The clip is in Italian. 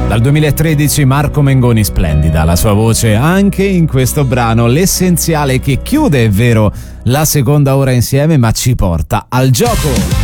Dal 2013 Marco Mengoni, splendida la sua voce anche in questo brano, l'essenziale che chiude, è vero, la seconda ora insieme, ma ci porta al gioco.